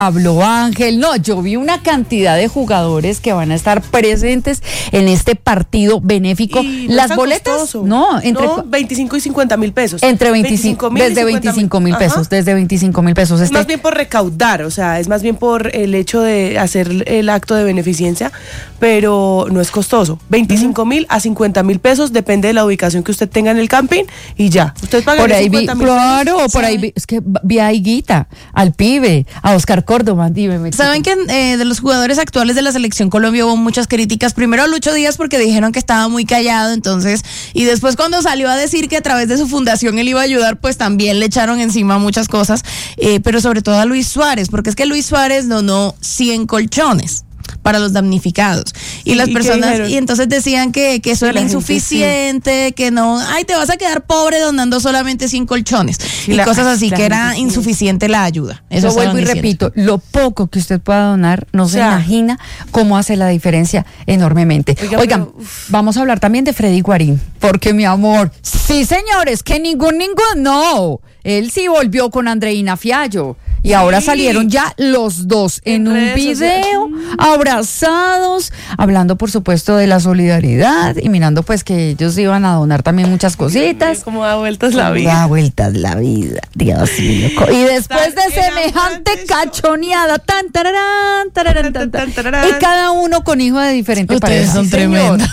Pablo Ángel, no, yo vi una cantidad de jugadores que van a estar presentes en este partido benéfico. Y no las boletas, costoso. no, entre 25 y 50 mil pesos. Entre 25.000 desde 25.000 pesos, desde 25.000 pesos. Es más bien por recaudar, o sea, es más bien por el hecho de hacer el acto de beneficencia, pero no es costoso. 25.000 a 50.000 pesos, depende de la ubicación que usted tenga en el camping y ya. Usted paga por ahí 50.000 pesos. Claro, por ahí vi, es que vi a Higuita, al pibe, a Oscar Córdoba, dime. Saben que de los jugadores actuales de la selección Colombia hubo muchas críticas. Primero a Lucho Díaz porque dijeron que estaba muy callado, entonces, y después cuando salió a decir que a través de su fundación él iba a ayudar, pues también le echaron encima muchas cosas, pero sobre todo a Luis Suárez, porque es que Luis Suárez donó 100 colchones para los damnificados y las personas, y entonces decían que eso era insuficiente, sí, que no, ay, te vas a quedar pobre donando solamente 100 colchones y cosas así, que era insuficiente la ayuda. Eso vuelvo y repito, lo poco que usted pueda donar, no se imagina cómo hace la diferencia enormemente. Oigan, vamos a hablar también de Freddy Guarín, porque mi amor, sí señores, que ningún, no, él sí volvió con Andreina Fiallo. Y ahora salieron ya los dos en un video, abrazados, hablando por supuesto de la solidaridad y mirando pues que ellos iban a donar también muchas cositas. Como da vueltas la vida. Da vueltas la vida, Dios mío. Y después de semejante cachoneada, y cada uno con hijo de diferente pareja. Ustedes son tremendos.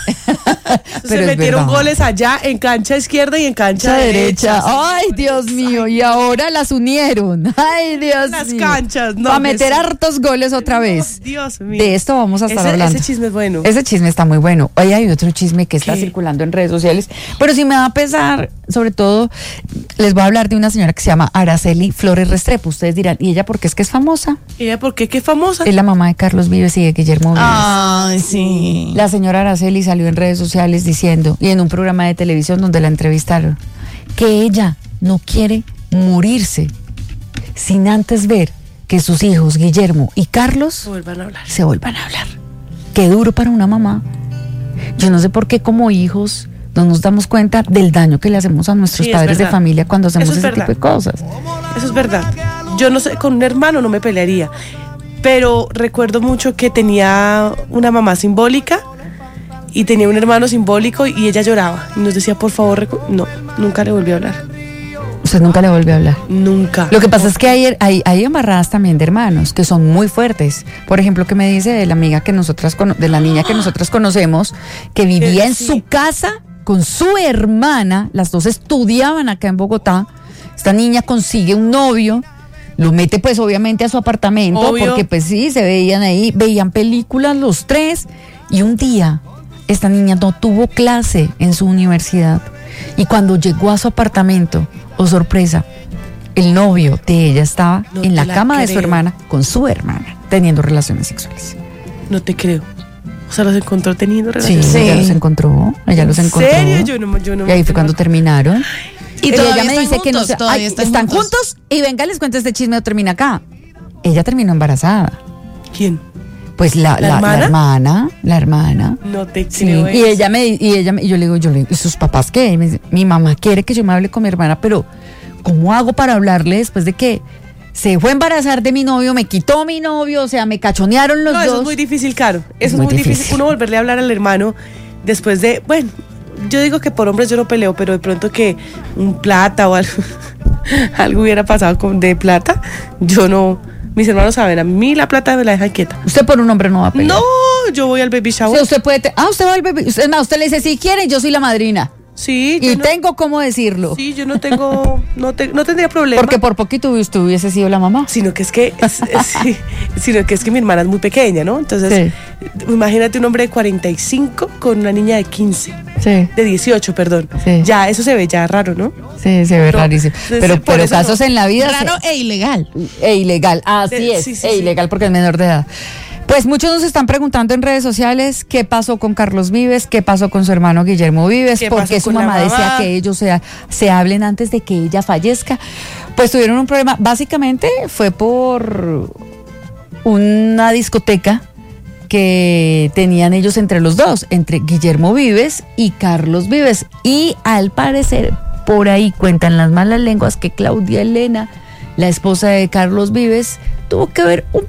Se metieron goles allá en cancha izquierda y en cancha derecha. Ay, Dios mío, y ahora las unieron. Ay, Dios las mío. canchas, no. Para meter hartos goles otra vez. Dios mío. De esto vamos a estar hablando. Ese chisme es bueno. Ese chisme está muy bueno. Hoy hay otro chisme que está circulando en redes sociales, pero sí me va a pesar, sobre todo, les voy a hablar de una señora que se llama Araceli Flores Restrepo. Ustedes dirán, ¿y ella por qué es que es famosa? ¿Y ella por qué? ¿Qué famosa? Es la mamá de Carlos Vives y de Guillermo Vives. Ay, sí. La señora Araceli salió en redes sociales diciendo, y en un programa de televisión donde la entrevistaron, que ella no quiere morirse sin antes ver que sus hijos, Guillermo y Carlos, se vuelvan a hablar. Qué duro para una mamá. Yo no sé por qué como hijos no nos damos cuenta del daño que le hacemos a nuestros padres de familia cuando hacemos ese tipo de cosas. Eso es verdad. Yo no sé, con un hermano no me pelearía, pero recuerdo mucho que tenía una mamá simbólica y tenía un hermano simbólico y ella lloraba y nos decía, por favor, no, nunca le volví a hablar. ¿Usted nunca le volvió a hablar? Nunca. Lo que pasa es que hay embarradas también de hermanos que son muy fuertes. Por ejemplo, que me dice de la amiga que nosotras de la niña que nosotras conocemos, que vivía en su casa con su hermana, las dos estudiaban acá en Bogotá. Esta niña consigue un novio, lo mete pues obviamente a su apartamento, porque pues sí, se veían ahí, veían películas los tres, y un día esta niña no tuvo clase en su universidad, y cuando llegó a su apartamento, oh sorpresa, el novio de ella estaba en la cama de su hermana con su hermana, teniendo relaciones sexuales. No te creo. O sea, los encontró teniendo relaciones sexuales. Sí, ella los encontró. ¿En serio? Yo no. Y ahí fue cuando terminaron. Y ella me dice que no se, están juntos. Y venga, les cuento este chisme, no termina acá. Ella terminó embarazada. ¿Quién? Pues la hermana. No te creo. Sí. Y yo le digo, ¿y sus papás qué? Y me dice, mi mamá quiere que yo me hable con mi hermana, pero ¿cómo hago para hablarle después de que se fue a embarazar de mi novio, me quitó mi novio, o sea, me cachonearon los dos? Eso es muy difícil, Caro. Eso es muy difícil. Uno volverle a hablar al hermano después de, bueno, yo digo que por hombres yo no peleo, pero de pronto que un plata o algo hubiera pasado de plata, yo no. Mis hermanos saben, a mí la plata me la dejan quieta. Usted por un hombre no va a pelear. No, yo voy al baby shower. Sí, usted puede. Usted va al baby. Usted le dice, si quiere, yo soy la madrina. Sí. Y tengo cómo decirlo. Sí, yo no tendría problema. Porque por poquito usted hubiese sido la mamá. Sino que es que mi hermana es muy pequeña, ¿no? Entonces, imagínate un hombre de 45 con una niña de 15. Sí. De 18, perdón. Sí. Ya, eso se ve ya raro, ¿no? Sí, se ve rarísimo. Pero casos en la vida. Raro e ilegal. Así es. Ilegal porque es menor de edad. Pues muchos nos están preguntando en redes sociales qué pasó con Carlos Vives, qué pasó con su hermano Guillermo Vives, porque su mamá decía que ellos se hablen antes de que ella fallezca. Pues tuvieron un problema, básicamente fue por una discoteca que tenían ellos entre los dos, entre Guillermo Vives y Carlos Vives. Y al parecer, por ahí cuentan las malas lenguas que Claudia Elena, la esposa de Carlos Vives, tuvo que ver un